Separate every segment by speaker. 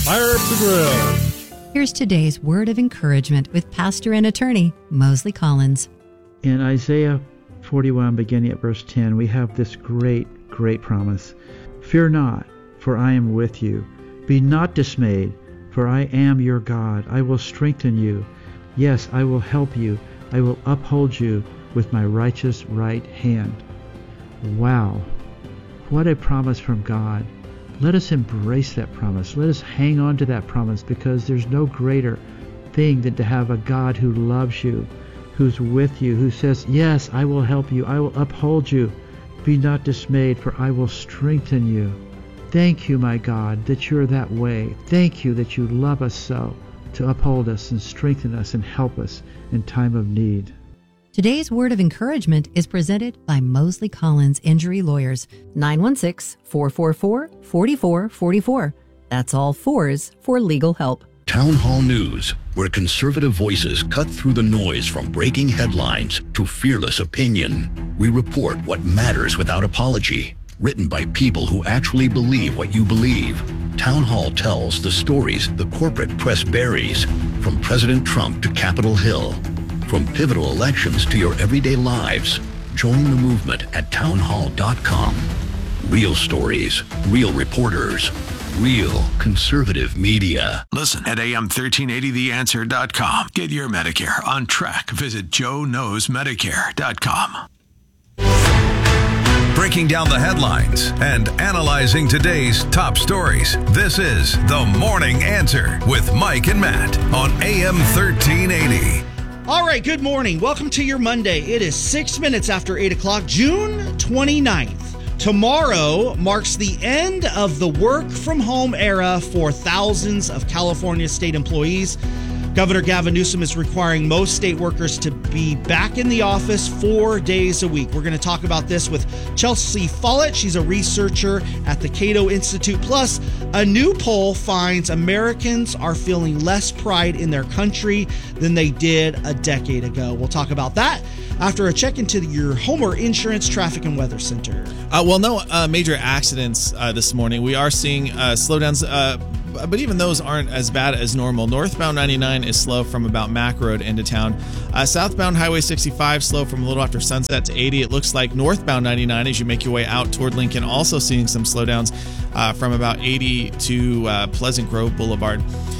Speaker 1: Fire up the grill.
Speaker 2: Here's today's word of encouragement with pastor and attorney Mosley Collins.
Speaker 3: In Isaiah 41, beginning at verse 10, we have this great promise. Fear not, for I am with you. Be not dismayed, for I am your God. I will strengthen you. Yes, I will help you. I will uphold you with my righteous right hand. Wow, what a promise from God. Let us embrace that promise. Let us hang on to that promise, because there's no greater thing than to have a God who loves you, who's with you, who says, yes, I will help you. I will uphold you. Be not dismayed, for I will strengthen you. Thank you, my God, that you're that way. Thank you that you love us so, to uphold us and strengthen us and help us in time of need.
Speaker 2: Today's word of encouragement is presented by Mosley Collins Injury Lawyers, 916-444-4444. That's all fours for legal help.
Speaker 4: Town Hall News, where conservative voices cut through the noise from breaking headlines to fearless opinion. We report what matters without apology. Written by people who actually believe what you believe. Town Hall tells the stories the corporate press buries, from President Trump to Capitol Hill. From pivotal elections to your everyday lives. Join the movement at townhall.com. Real stories, real reporters, real conservative media.
Speaker 5: Listen at am1380theanswer.com. Get your Medicare on track. Visit joeknowsmedicare.com. Breaking down the headlines and analyzing today's top stories. This is The Morning Answer with Mike and Matt on AM 1380.
Speaker 6: All right, good morning. Welcome to your Monday. It is 6 minutes after 8 o'clock, June 29th. Tomorrow marks the end of the work-from-home era for thousands of California state employees. Governor Gavin Newsom is requiring most state workers to be back in the office 4 days a week. We're going to talk about this with Chelsea Follett. She's a researcher at the Cato Institute. Plus, a new poll finds Americans are feeling less pride in their country than they did a decade ago. We'll talk about that after a check into your Homer Insurance Traffic and Weather Center.
Speaker 7: No major accidents this morning. We are seeing slowdowns, but even those aren't as bad as normal. Northbound 99 is slow from about Mack Road into town. Southbound Highway 65 slow from a little after sunset to 80. It looks like northbound 99 as you make your way out toward Lincoln, also seeing some slowdowns from about 80 to Pleasant Grove Boulevard.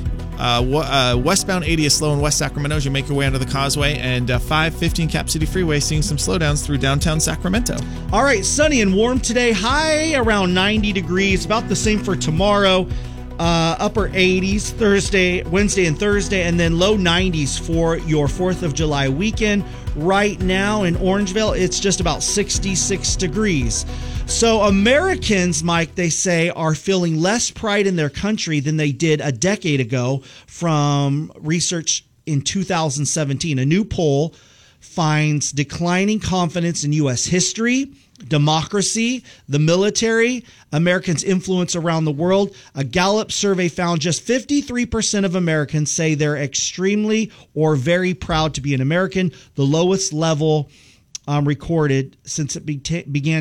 Speaker 7: Westbound 80 is slow in West Sacramento as you make your way under the causeway, and 515 Cap City Freeway seeing some slowdowns through downtown Sacramento.
Speaker 6: All right, sunny and warm today, high around 90 degrees, about the same for tomorrow. Upper 80s Wednesday and Thursday, and then low 90s for your 4th of July weekend. Right now in Orangevale, it's just about 66 degrees. So Americans, Mike, they say, are feeling less pride in their country than they did a decade ago from research in 2017. A new poll finds declining confidence in U.S. history, democracy, the military, Americans' influence around the world. A Gallup survey found just 53% of Americans say they're extremely or very proud to be an American, the lowest level recorded since it began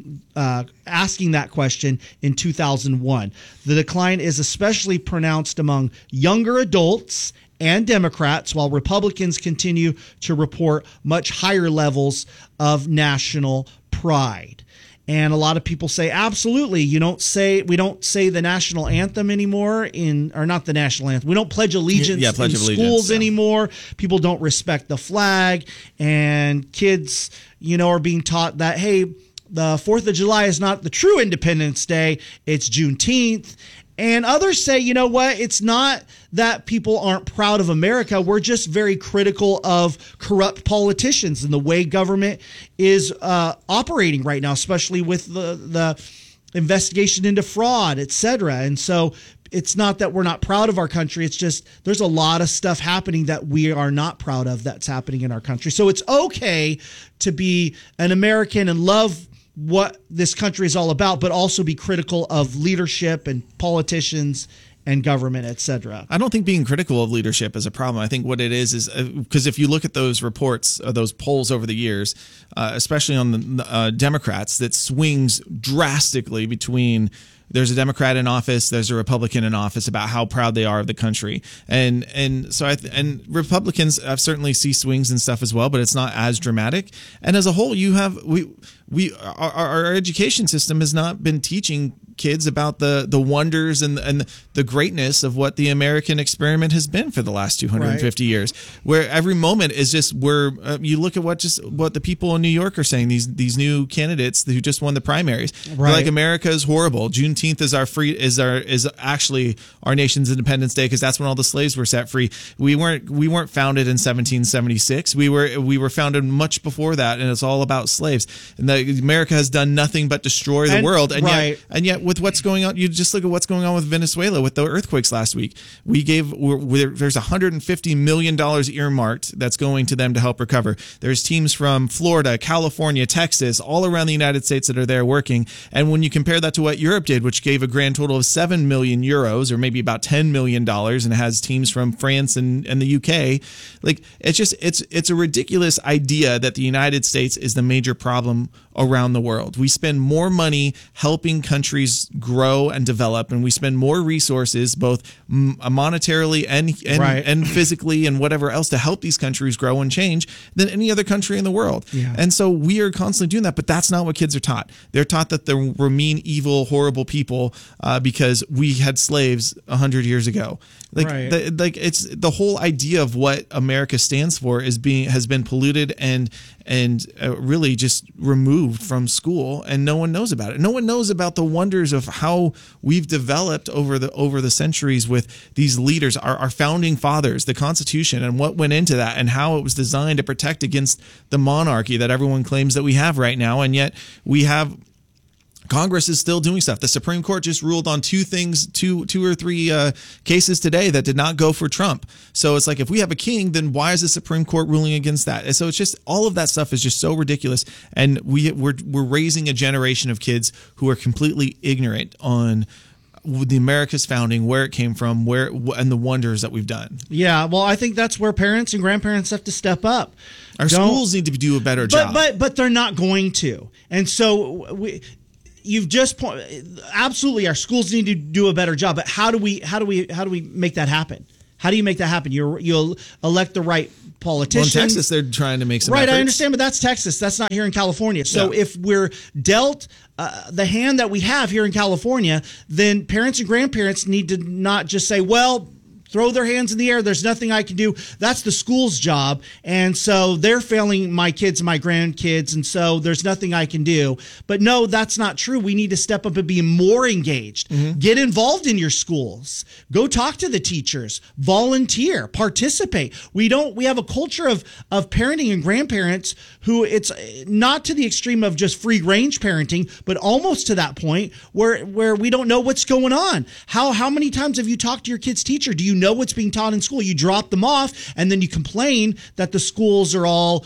Speaker 6: asking that question in 2001. The decline is especially pronounced among younger adults and Democrats, while Republicans continue to report much higher levels of national pride. And a lot of people say, absolutely, we don't say the national anthem anymore or not the national anthem. We don't pledge allegiance in schools anymore. People don't respect the flag, and kids, are being taught that, hey, the 4th of July is not the true Independence Day. It's Juneteenth. And others say, you know what? It's not that people aren't proud of America. We're just very critical of corrupt politicians and the way government is operating right now, especially with the investigation into fraud, et cetera. And so it's not that we're not proud of our country. It's just there's a lot of stuff happening that we are not proud of that's happening in our country. So it's okay to be an American and love what this country is all about, but also be critical of leadership and politicians and government, et cetera.
Speaker 7: I don't think being critical of leadership is a problem. I think what it is because if you look at those reports, those polls over the years, especially on the Democrats, that swings drastically between there's a Democrat in office, there's a Republican in office, about how proud they are of the country. And so and Republicans certainly see swings and stuff as well, but it's not as dramatic. And as a whole, our education system has not been teaching kids about the wonders and the greatness of what the American experiment has been for the last 250 years, where every moment is just you look at what the people in New York are saying, these new candidates who just won the primaries. Right. Like, America is horrible. Juneteenth is actually our nation's Independence Day, because that's when all the slaves were set free. We weren't founded in 1776. We were founded much before that, and it's all about slaves. And America has done nothing but destroy the world. And yet with what's going on, you just look at what's going on with Venezuela with the earthquakes last week. There's $150 million earmarked that's going to them to help recover. There's teams from Florida, California, Texas, all around the United States that are there working. And when you compare that to what Europe did, which gave a grand total of 7 million euros, or maybe about $10 million, and has teams from France and the UK, like, it's a ridiculous idea that the United States is the major problem around the world. We spend more money helping countries grow and develop, and we spend more resources, both monetarily and physically and whatever else, to help these countries grow and change than any other country in the world. Yeah. And so we are constantly doing that, but that's not what kids are taught. They're taught that we're mean, evil, horrible people because we had slaves 100 years ago. It's the whole idea of what America stands for has been polluted and really just removed from school, and no one knows about it. No one knows about the wonders of how we've developed over the centuries with these leaders, our founding fathers, the Constitution, and what went into that, and how it was designed to protect against the monarchy that everyone claims that we have right now. And yet we have Congress is still doing stuff. The Supreme Court just ruled on two or three cases today that did not go for Trump. So it's like, if we have a king, then why is the Supreme Court ruling against that? And so it's just, all of that stuff is just so ridiculous. And we're raising a generation of kids who are completely ignorant on the America's founding, where it came from, and the wonders that we've done. Yeah, well, I think that's where parents and grandparents have to step up. Our schools need to do a better job, but they're not going to. And so you've just absolutely, our schools need to do a better job. But how do we make that happen? How do you make that happen? You'll elect the right politicians. Well, in Texas, they're trying to make some efforts. I understand, but that's Texas. That's not here in California. So if we're dealt the hand that we have here in California, then parents and grandparents need to not just say, well, throw their hands in the air, there's nothing I can do. That's the school's job. And so they're failing my kids and my grandkids, and so there's nothing I can do. But no, that's not true. We need to step up and be more engaged. Mm-hmm. Get involved in your schools. Go talk to the teachers. Volunteer. Participate. We have a culture of parenting and grandparents who, it's not to the extreme of just free range parenting, but almost to that point where we don't know what's going on. How many times have you talked to your kid's teacher? Do you know what's being taught in school? You drop them off, and then you complain that the schools are all,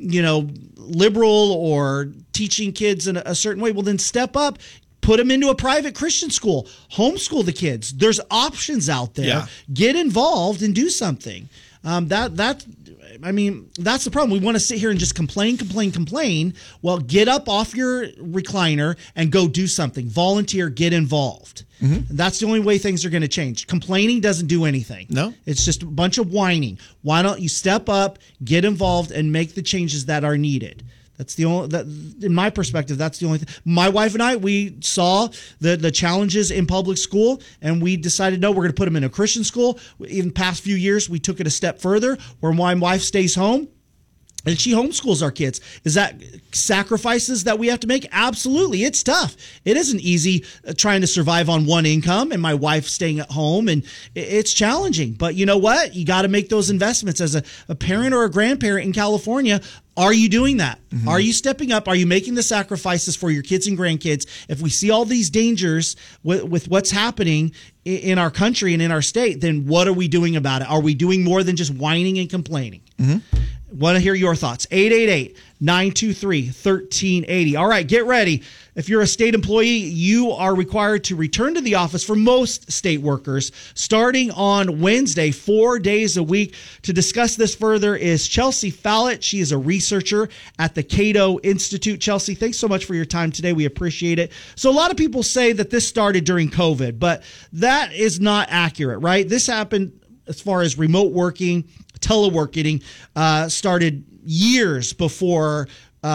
Speaker 7: liberal or teaching kids in a certain way. Well, then step up. Put them into a private Christian school. Homeschool the kids. There's options out there. Yeah. Get involved and do something. That's the problem. We want to sit here and just complain. Well, get up off your recliner and go do something. Volunteer, get involved. Mm-hmm. That's the only way things are going to change. Complaining doesn't do anything. No. It's just a bunch of whining. Why don't you step up, get involved, and make the changes that are needed? That's the only, in my perspective, that's the only thing. My wife and I, we saw the challenges in public school, and we decided, no, we're going to put them in a Christian school. In the past few years, we took it a step further, where my wife stays home and she homeschools our kids. Is that sacrifices that we have to make? Absolutely. It's tough. It isn't easy trying to survive on one income and my wife staying at home, and it's challenging. But you know what? You got to make those investments as a parent or a grandparent in California. Are you doing that? Mm-hmm. Are you stepping up? Are you making the sacrifices for your kids and grandkids? If we see all these dangers with what's happening in our country and in our state, then what are we doing about it? Are we doing more than just whining and complaining? Mm-hmm.
Speaker 6: Want to hear your thoughts. 888-923-1380. All right, get ready. If you're a state employee, you are required to return to the office for most state workers starting on Wednesday, 4 days a week. To discuss this further is Chelsea Fallett. She is a researcher at the Cato Institute. Chelsea, thanks so much for your time today. We appreciate it. So a lot of people say that this started during COVID, but that is not accurate, right? This happened as far as remote working, teleworking, started years before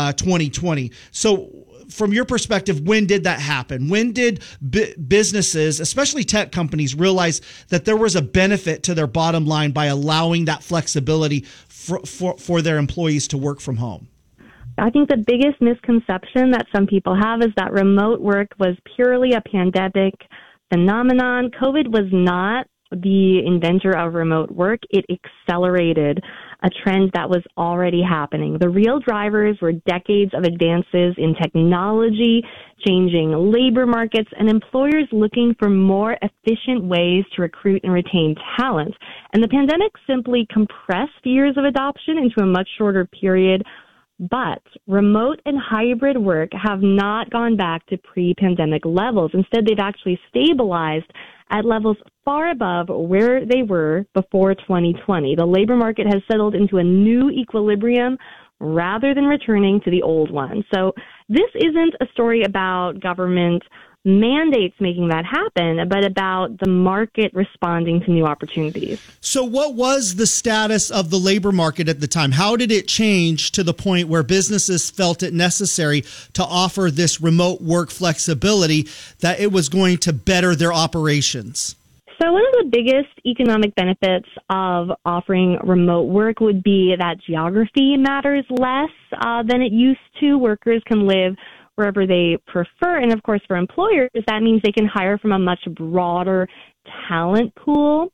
Speaker 6: 2020. So from your perspective, when did that happen? When did businesses, especially tech companies, realize that there was a benefit to their bottom line by allowing that flexibility for their employees to work from home?
Speaker 8: I think the biggest misconception that some people have is that remote work was purely a pandemic phenomenon. COVID was not the inventor of remote work. It accelerated a trend that was already happening. The real drivers were decades of advances in technology, changing labor markets, and employers looking for more efficient ways to recruit and retain talent. And the pandemic simply compressed years of adoption into a much shorter period. But remote and hybrid work have not gone back to pre-pandemic levels. Instead, they've actually stabilized at levels far above where they were before 2020. The labor market has settled into a new equilibrium rather than returning to the old one. So this isn't a story about government mandates making that happen, but about the market responding to new opportunities.
Speaker 6: So what was the status of the labor market at the time? How did it change to the point where businesses felt it necessary to offer this remote work flexibility, that it was going to better their operations?
Speaker 8: So one of the biggest economic benefits of offering remote work would be that geography matters less than it used to. Workers can live wherever they prefer. And of course, for employers, that means they can hire from a much broader talent pool.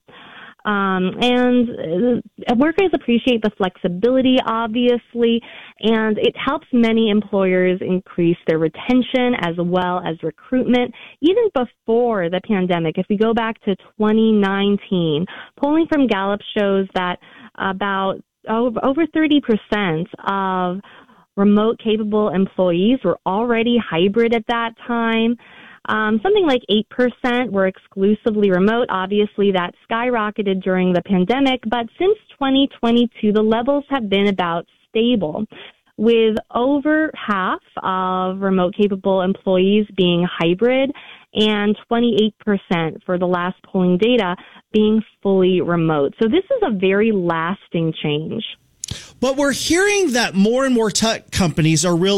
Speaker 8: And workers appreciate the flexibility, obviously, and it helps many employers increase their retention as well as recruitment. Even before the pandemic, if we go back to 2019, polling from Gallup shows that about over 30% of remote-capable employees were already hybrid at that time. Something like 8% were exclusively remote. Obviously, that skyrocketed during the pandemic, but since 2022, the levels have been about stable, with over half of remote-capable employees being hybrid and 28% for the last polling data being fully remote. So this is a very lasting change.
Speaker 6: But we're hearing that more and more tech companies are realizing